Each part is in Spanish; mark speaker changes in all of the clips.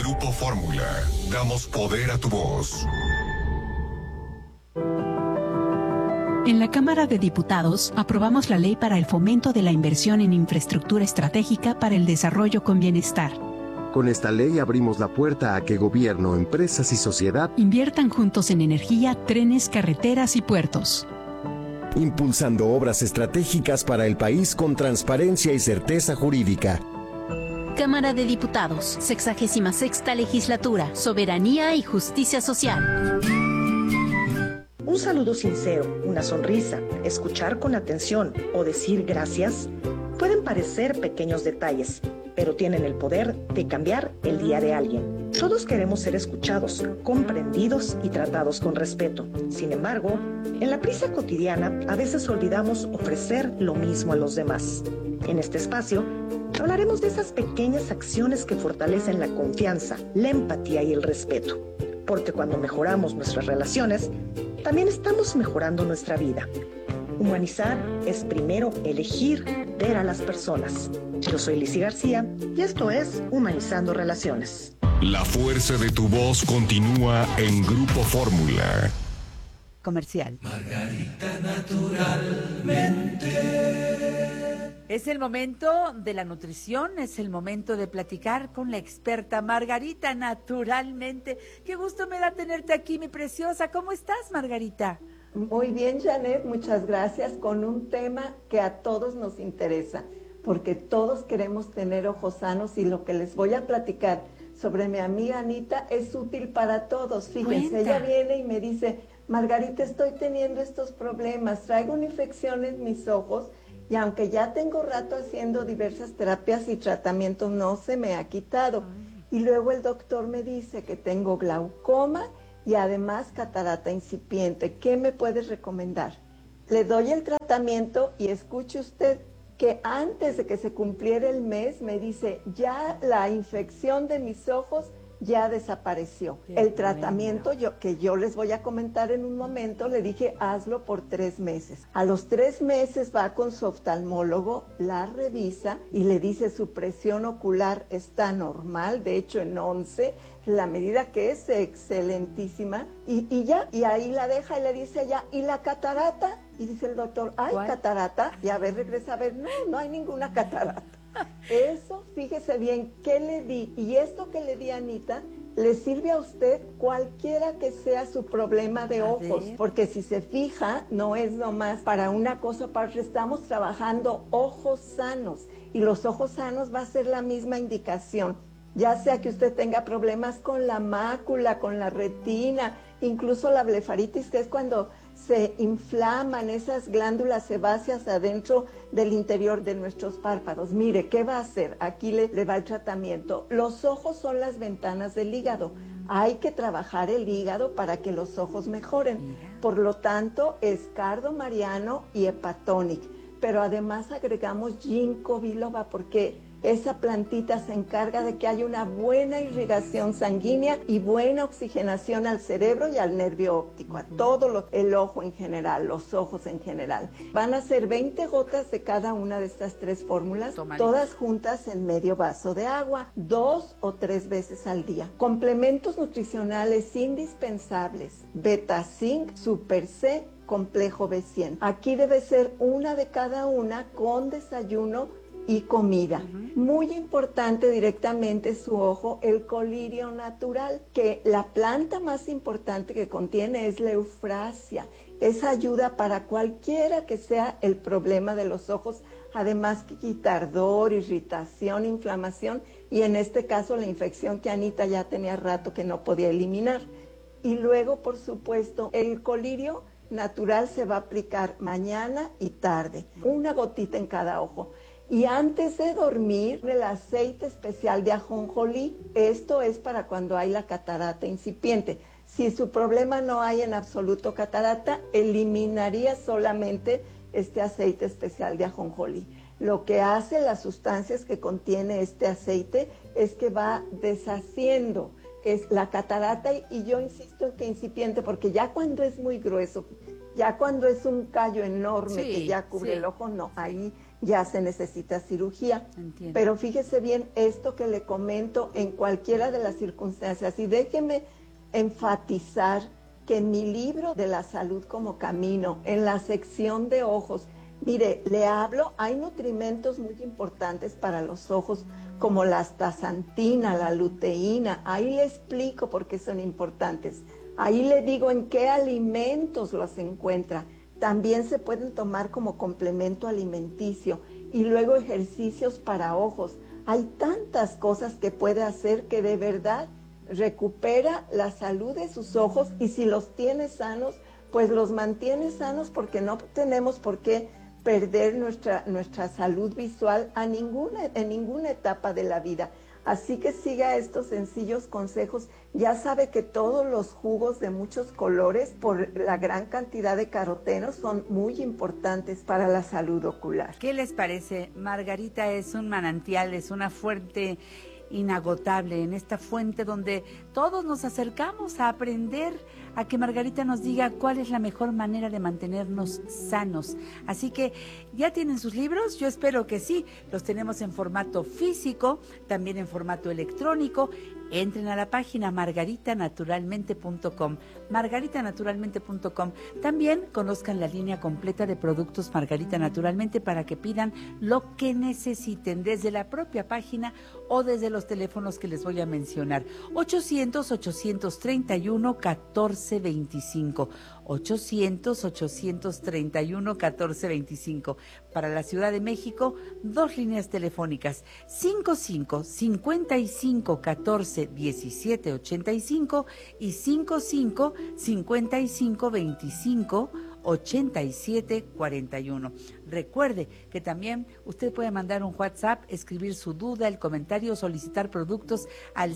Speaker 1: Grupo Fórmula, damos poder a tu voz.
Speaker 2: En la Cámara de Diputados aprobamos la Ley para el Fomento de la Inversión en Infraestructura Estratégica para el Desarrollo con Bienestar.
Speaker 3: Con esta ley abrimos la puerta a que gobierno, empresas y sociedad
Speaker 2: inviertan juntos en energía, trenes, carreteras y puertos.
Speaker 3: Impulsando obras estratégicas para el país con transparencia y certeza jurídica.
Speaker 4: Cámara de Diputados, 66ª Legislatura, Soberanía y Justicia Social.
Speaker 5: Un saludo sincero, una sonrisa, escuchar con atención o decir gracias pueden parecer pequeños detalles, pero tienen el poder de cambiar el día de alguien. Todos queremos ser escuchados, comprendidos y tratados con respeto. Sin embargo, en la prisa cotidiana a veces olvidamos ofrecer lo mismo a los demás. En este espacio hablaremos de esas pequeñas acciones que fortalecen la confianza, la empatía y el respeto. Porque cuando mejoramos nuestras relaciones, también estamos mejorando nuestra vida. Humanizar es primero elegir ver a las personas. Yo soy Lizzy García y esto es Humanizando Relaciones.
Speaker 1: La fuerza de tu voz continúa en Grupo Fórmula.
Speaker 6: Comercial.
Speaker 7: Margarita, naturalmente.
Speaker 6: Es el momento de la nutrición, es el momento de platicar con la experta Margarita, naturalmente. Qué gusto me da tenerte aquí, mi preciosa. ¿Cómo estás, Margarita?
Speaker 8: Muy bien, Janet, muchas gracias, con un tema que a todos nos interesa, porque todos queremos tener ojos sanos y lo que les voy a platicar sobre mi amiga Anita es útil para todos. Fíjense,
Speaker 6: Cuenta.
Speaker 8: ella viene y me dice, Margarita, estoy teniendo estos problemas, traigo una infección en mis ojos y aunque ya tengo rato haciendo diversas terapias y tratamientos, no se me ha quitado. Y luego el doctor me dice que tengo glaucoma y además catarata incipiente. ¿Qué me puedes recomendar? Le doy el tratamiento y escuche usted que antes de que se cumpliera el mes me dice, ya la infección de mis ojos ya desapareció. El tratamiento que yo les voy a comentar en un momento, le dije, hazlo por 3 meses. A los 3 meses va con su oftalmólogo, la revisa y le dice su presión ocular está normal, de hecho en 11, la medida que es excelentísima, y ya, y ahí la deja y le dice ya, ¿y la catarata? Y dice el doctor, ¿hay catarata? Y a ver, regresa a ver, no hay ninguna catarata. Eso, fíjese bien, ¿qué le di? Y esto que le di a Anita, le sirve a usted cualquiera que sea su problema de ojos, porque si se fija, no es nomás para una cosa o para otra, estamos trabajando ojos sanos, y los ojos sanos va a ser la misma indicación, ya sea que usted tenga problemas con la mácula, con la retina, incluso la blefaritis, que es cuando se inflaman esas glándulas sebáceas adentro del interior de nuestros párpados. Mire, ¿qué va a hacer? Aquí le va el tratamiento. Los ojos son las ventanas del hígado. Hay que trabajar el hígado para que los ojos mejoren. Por lo tanto, es cardomariano y hepatonic. Pero además agregamos ginkgo biloba porque esa plantita se encarga de que haya una buena irrigación sanguínea y buena oxigenación al cerebro y al nervio óptico, a todo el ojo en general, los ojos en general. Van a ser 20 gotas de cada una de estas 3 fórmulas, todas juntas en medio vaso de agua, 2 o 3 veces al día. Complementos nutricionales indispensables: Beta-Zinc, Super C, Complejo B100. Aquí debe ser una de cada una con desayuno y comida. Muy importante directamente su ojo, el colirio natural, que la planta más importante que contiene es la eufrasia. Esa ayuda para cualquiera que sea el problema de los ojos, además que quita ardor, irritación, inflamación y en este caso la infección que Anita ya tenía rato que no podía eliminar. Y luego, por supuesto, el colirio natural se va a aplicar mañana y tarde, una gotita en cada ojo. Y antes de dormir, el aceite especial de ajonjolí. Esto es para cuando hay la catarata incipiente. Si su problema no hay en absoluto catarata, eliminaría solamente este aceite especial de ajonjolí. Lo que hace las sustancias que contiene este aceite es que va deshaciendo es la catarata, y yo insisto en que incipiente, porque ya cuando es muy grueso, ya cuando es un callo enorme que ya cubre el ojo, no, ahí ya se necesita cirugía.
Speaker 6: Entiendo.
Speaker 8: Pero fíjese bien esto que le comento en cualquiera de las circunstancias, y déjeme enfatizar que en mi libro de la salud como camino, en la sección de ojos, mire, le hablo, hay nutrimentos muy importantes para los ojos, como la astaxantina, la luteína, ahí le explico por qué son importantes. Ahí le digo en qué alimentos los encuentra. También se pueden tomar como complemento alimenticio y luego ejercicios para ojos. Hay tantas cosas que puede hacer que de verdad recupera la salud de sus ojos, y si los tiene sanos, pues los mantiene sanos, porque no tenemos por qué perder nuestra salud visual en ninguna etapa de la vida. Así que siga estos sencillos consejos. Ya sabe que todos los jugos de muchos colores, por la gran cantidad de carotenos, son muy importantes para la salud ocular.
Speaker 6: ¿Qué les parece? Margarita es un manantial, es una fuente inagotable, en esta fuente donde todos nos acercamos a aprender, a que Margarita nos diga cuál es la mejor manera de mantenernos sanos. Así que, ¿ya tienen sus libros? Yo espero que sí. Los tenemos en formato físico, también en formato electrónico. Entren a la página margaritanaturalmente.com, margaritanaturalmente.com. También conozcan la línea completa de productos Margarita Naturalmente para que pidan lo que necesiten desde la propia página o desde los teléfonos que les voy a mencionar. 800-831-1425, 800-831-1425. Para la Ciudad de México, 2 líneas telefónicas, 55-55-14-1785 y 55-55-25-8741. Recuerde que también usted puede mandar un WhatsApp, escribir su duda, el comentario, solicitar productos al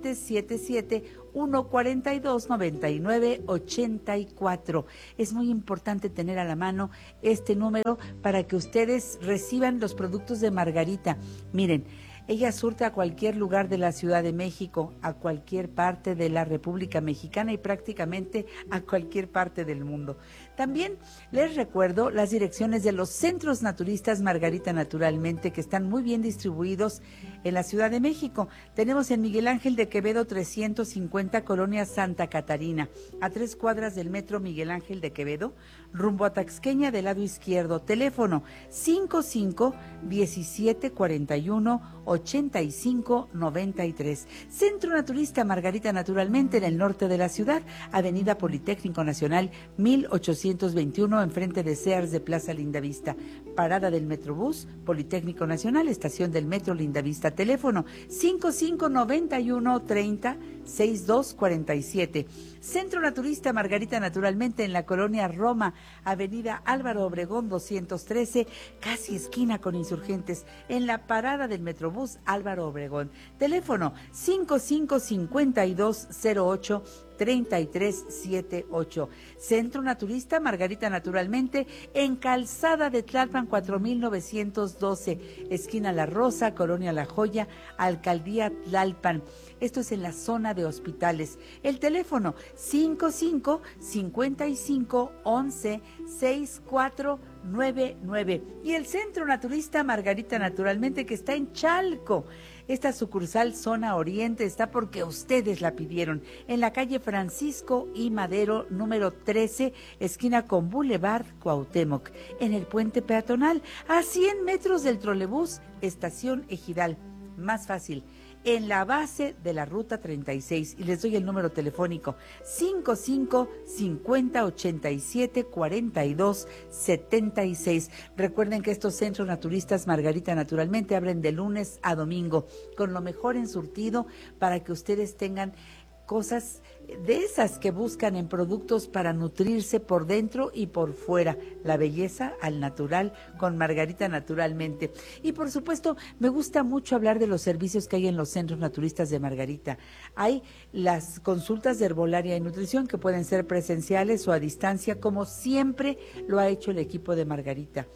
Speaker 6: 777-142-9984. Es muy importante tener a la mano este número para que ustedes reciban los productos de Margarita. Miren, ella surte a cualquier lugar de la Ciudad de México, a cualquier parte de la República Mexicana y prácticamente a cualquier parte del mundo. También les recuerdo las direcciones de los centros naturistas Margarita Naturalmente, que están muy bien distribuidos en la Ciudad de México. Tenemos en Miguel Ángel de Quevedo 350, Colonia Santa Catarina, a 3 cuadras del metro Miguel Ángel de Quevedo, rumbo a Taxqueña del lado izquierdo. Teléfono 55-1741-8593. Centro Naturista Margarita Naturalmente en el norte de la ciudad, Avenida Politécnico Nacional 1821, enfrente de Sears de Plaza Lindavista. Parada del Metrobús Politécnico Nacional, estación del Metro Lindavista. Teléfono 5591-30-6247. Centro Naturista Margarita Naturalmente en la colonia Roma, Avenida Álvaro Obregón 213, casi esquina con Insurgentes, en la parada del Metrobús Álvaro Obregón. Teléfono 55-5208-3378. Centro Naturista Margarita Naturalmente en Calzada de Tlalpan 4912, esquina La Rosa, colonia La Joya, Alcaldía Tlalpan. Esto es en la zona de hospitales. El teléfono 55-55-11-6499. Y el Centro Naturista Margarita Naturalmente, que está en Chalco. Esta sucursal zona oriente está porque ustedes la pidieron, en la calle Francisco y Madero, número 13, esquina con Boulevard Cuauhtémoc, en el puente peatonal, a 100 metros del trolebús, estación Ejidal. Más fácil, en la base de la ruta 36, y les doy el número telefónico 55-50-87-42-76. Recuerden que estos centros naturistas Margarita Naturalmente abren de lunes a domingo con lo mejor en surtido para que ustedes tengan cosas de esas que buscan en productos para nutrirse por dentro y por fuera. La belleza al natural con Margarita Naturalmente. Y por supuesto, me gusta mucho hablar de los servicios que hay en los centros naturistas de Margarita. Hay las consultas de herbolaria y nutrición que pueden ser presenciales o a distancia, como siempre lo ha hecho el equipo de Margarita.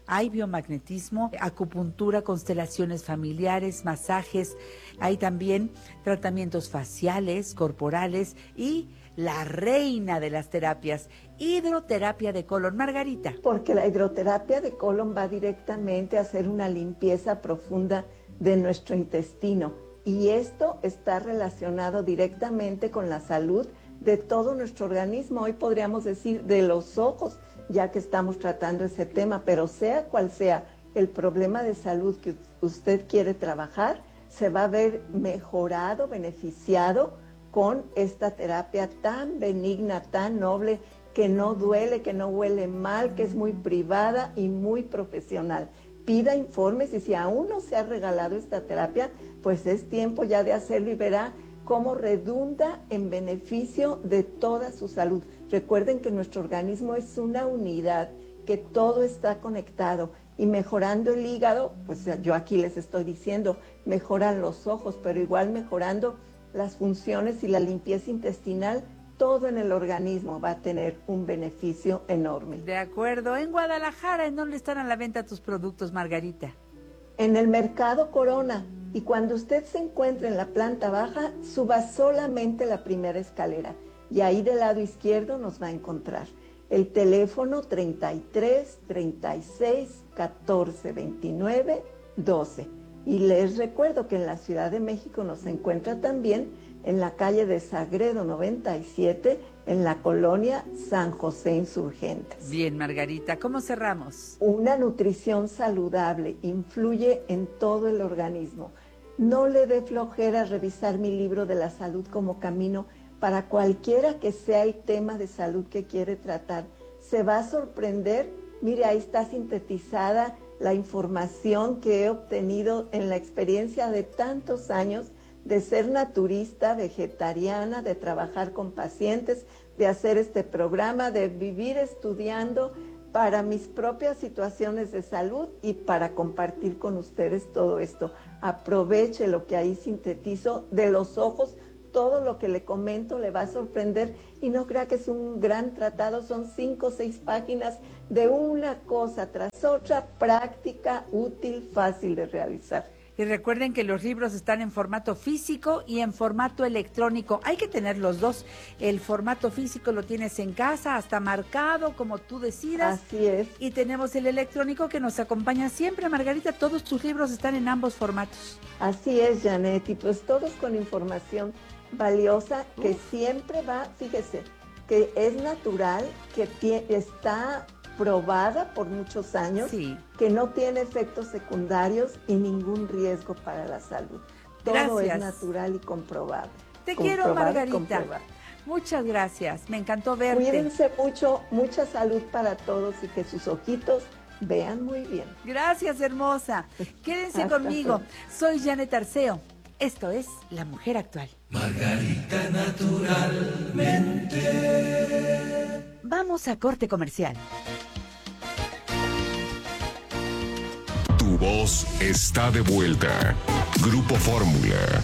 Speaker 6: Hay biomagnetismo, acupuntura, constelaciones familiares, masajes, hay también tratamientos faciales, corporales y la reina de las terapias, hidroterapia de colon. Margarita.
Speaker 8: Porque la hidroterapia de colon va directamente a hacer una limpieza profunda de nuestro intestino y esto está relacionado directamente con la salud de todo nuestro organismo. Hoy podríamos decir de los ojos, ya que estamos tratando ese tema, pero sea cual sea el problema de salud que usted quiere trabajar, se va a ver mejorado, beneficiado con esta terapia tan benigna, tan noble, que no duele, que no huele mal, que es muy privada y muy profesional. Pida informes y si aún no se ha regalado esta terapia, pues es tiempo ya de hacerlo y verá cómo redunda en beneficio de toda su salud. Recuerden que nuestro organismo es una unidad, que todo está conectado y mejorando el hígado, pues yo aquí les estoy diciendo, mejoran los ojos, pero igual mejorando las funciones y la limpieza intestinal, todo en el organismo va a tener un beneficio enorme.
Speaker 6: De acuerdo. En Guadalajara, ¿en dónde están a la venta tus productos, Margarita?
Speaker 8: En el Mercado Corona. Y cuando usted se encuentre en la planta baja, suba solamente la primera escalera. Y ahí del lado izquierdo nos va a encontrar. El teléfono 33 36 14 29 12. Y les recuerdo que en la Ciudad de México nos encuentra también en la calle de Sagredo 97, en la colonia San José Insurgentes.
Speaker 6: Bien, Margarita, ¿cómo cerramos?
Speaker 8: Una nutrición saludable influye en todo el organismo. No le dé flojera revisar mi libro de la salud como camino para cualquiera que sea el tema de salud que quiere tratar. Se va a sorprender. Mire, ahí está sintetizada la información que he obtenido en la experiencia de tantos años de ser naturista, vegetariana, de trabajar con pacientes, de hacer este programa, de vivir estudiando para mis propias situaciones de salud y para compartir con ustedes todo esto. Aproveche lo que ahí sintetizo de los ojos. Todo lo que le comento le va a sorprender y no crea que es un gran tratado, son 5 o 6 páginas de una cosa tras otra, práctica, útil, fácil de realizar.
Speaker 6: Y recuerden que los libros están en formato físico y en formato electrónico. Hay que tener los dos. El formato físico lo tienes en casa, hasta marcado, como tú decidas.
Speaker 8: Así es.
Speaker 6: Y tenemos el electrónico que nos acompaña siempre. Margarita, todos tus libros están en ambos formatos.
Speaker 8: Así es, Janet, y pues todos con información valiosa que siempre va, fíjese, que es natural, que está probada por muchos años,
Speaker 6: sí,
Speaker 8: que no tiene efectos secundarios y ningún riesgo para la salud. Todo
Speaker 6: Gracias.
Speaker 8: es natural y comprobado.
Speaker 6: Te quiero, Margarita. Muchas gracias, me encantó verte.
Speaker 8: Cuídense mucho, mucha salud para todos y que sus ojitos vean muy bien.
Speaker 6: Gracias, hermosa. Quédense conmigo. Soy Janet Arceo. Esto es La Mujer Actual.
Speaker 7: Margarita naturalmente.
Speaker 2: Vamos a corte comercial.
Speaker 1: Tu voz está de vuelta. Grupo Fórmula.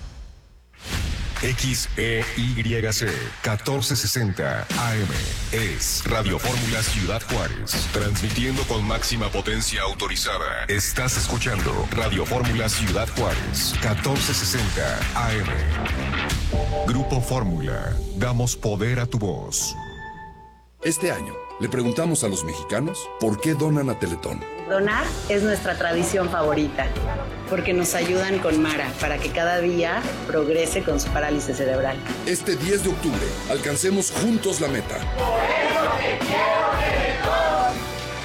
Speaker 1: XEYC 1460 AM es Radio Fórmula Ciudad Juárez, transmitiendo con máxima potencia autorizada. Estás escuchando Radio Fórmula Ciudad Juárez 1460 AM. Grupo Fórmula, damos poder a tu voz.
Speaker 9: Este año le preguntamos a los mexicanos por qué donan a Teletón.
Speaker 10: Donar es nuestra tradición favorita, porque nos ayudan con Mara para que cada día progrese con su parálisis cerebral.
Speaker 9: Este 10 de octubre, alcancemos juntos la meta.
Speaker 7: Por eso te quiero, Teletón.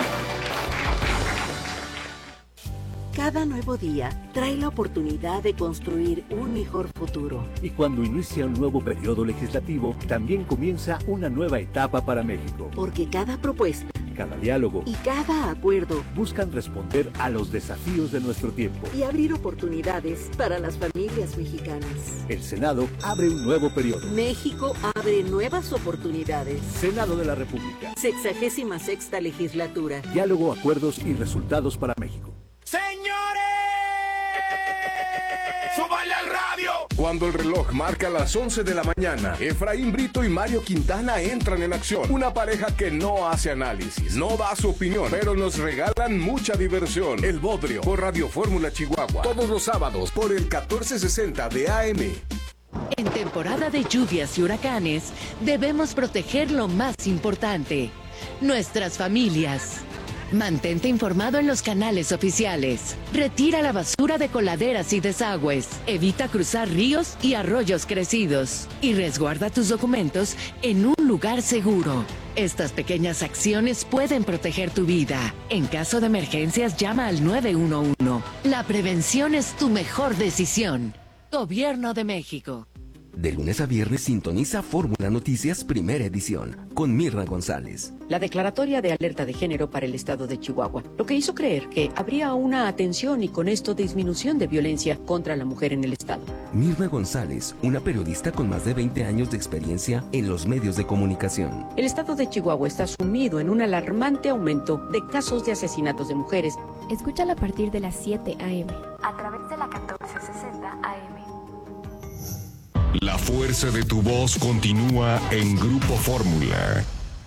Speaker 11: Cada nuevo día trae la oportunidad de construir un mejor futuro.
Speaker 12: Y cuando inicia un nuevo periodo legislativo, también comienza una nueva etapa para México.
Speaker 11: Porque cada propuesta,
Speaker 12: cada diálogo
Speaker 11: y cada acuerdo
Speaker 12: buscan responder a los desafíos de nuestro tiempo
Speaker 11: y abrir oportunidades para las familias mexicanas.
Speaker 12: El Senado abre un nuevo periodo.
Speaker 11: México abre nuevas oportunidades.
Speaker 12: Senado de la República.
Speaker 11: 66ª legislatura.
Speaker 12: Diálogo, acuerdos y resultados para México.
Speaker 7: ¡Señores! ¡Súbale al radio!
Speaker 13: Cuando el reloj marca las 11 de la mañana, Efraín Brito y Mario Quintana entran en acción. Una pareja que no hace análisis, no da su opinión, pero nos regalan mucha diversión. El Bodrio, por Radio Fórmula Chihuahua. Todos los sábados, por el 1460 de AM.
Speaker 14: En temporada de lluvias y huracanes, debemos proteger lo más importante, nuestras familias. Mantente informado en los canales oficiales. Retira la basura de coladeras y desagües. Evita cruzar ríos y arroyos crecidos. Y resguarda tus documentos en un lugar seguro. Estas pequeñas acciones pueden proteger tu vida. En caso de emergencias, llama al 911. La prevención es tu mejor decisión. Gobierno de México.
Speaker 15: De lunes a viernes sintoniza Fórmula Noticias Primera Edición con Mirna González.
Speaker 16: La declaratoria de alerta de género para el estado de Chihuahua, lo que hizo creer que habría una atención y con esto disminución de violencia contra la mujer en el estado.
Speaker 15: Mirna González, una periodista con más de 20 años de experiencia en los medios de comunicación.
Speaker 16: El estado de Chihuahua está sumido en un alarmante aumento de casos de asesinatos de mujeres.
Speaker 17: Escúchala a partir de las 7 a.m. a través de la 1460 AM.
Speaker 1: La fuerza de tu voz continúa en Grupo Fórmula.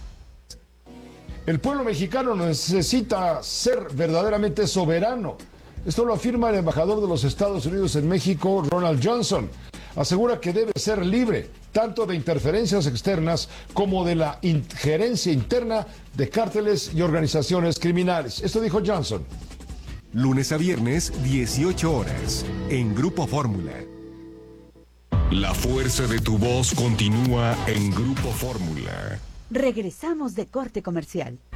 Speaker 18: El pueblo mexicano necesita ser verdaderamente soberano. Esto lo afirma el embajador de los Estados Unidos en México, Ronald Johnson. Asegura que debe ser libre tanto de interferencias externas como de la injerencia interna de cárteles y organizaciones criminales. Esto dijo Johnson.
Speaker 1: Lunes a viernes, 18 horas, en Grupo Fórmula. La fuerza de tu voz continúa en Grupo Fórmula.
Speaker 6: Regresamos de corte comercial.